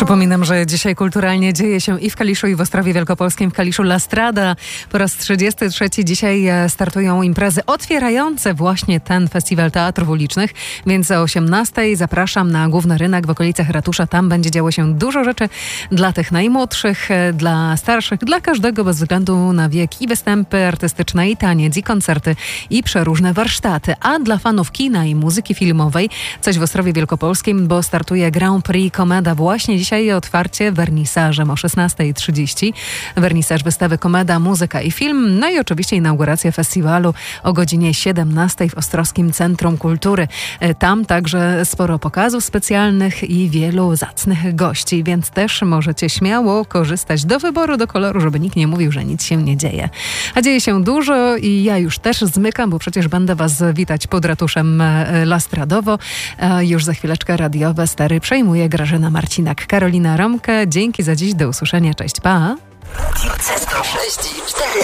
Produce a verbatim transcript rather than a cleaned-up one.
Przypominam, że dzisiaj kulturalnie dzieje się i w Kaliszu, i w Ostrowie Wielkopolskim. W Kaliszu La Strada po raz trzydziesty trzeci. Dzisiaj startują imprezy otwierające właśnie ten festiwal teatrów ulicznych, więc o osiemnastej zapraszam na główny rynek w okolicach ratusza. Tam będzie działo się dużo rzeczy dla tych najmłodszych, dla starszych, dla każdego bez względu na wiek, i występy artystyczne, i taniec, i koncerty, i przeróżne warsztaty. A dla fanów kina i muzyki filmowej coś w Ostrowie Wielkopolskim, bo startuje Grand Prix Komeda. Właśnie dzisiaj otwarcie wernisażem o szesnasta trzydzieści. Wernisaż wystawy Komeda, muzyka i film. No i oczywiście inauguracja festiwalu o godzinie siedemnastej w Ostrowskim Centrum Kultury. Tam także sporo pokazów specjalnych i wielu zacnych gości, więc też możecie śmiało korzystać do wyboru, do koloru, żeby nikt nie mówił, że nic się nie dzieje. A dzieje się dużo i ja już też zmykam, bo przecież będę was witać pod ratuszem Lastradowo. Już za chwileczkę radiowe stery przejmuje Grażyna Marcinak. Karolina Romkę, dzięki za dziś, do usłyszenia, cześć, pa! Radio C sto sześć i cztery.